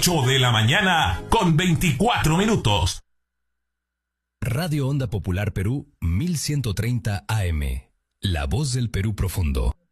8 de la mañana con 24 minutos. Radio Onda Popular Perú 1130 AM. La voz del Perú profundo.